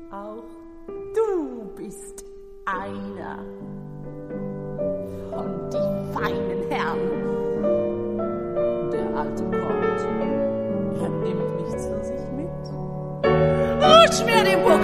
Auch du bist einer von die feinen Herren. Der Alte kommt. Er nimmt mich zu sich mit. Rutsch mir den Buch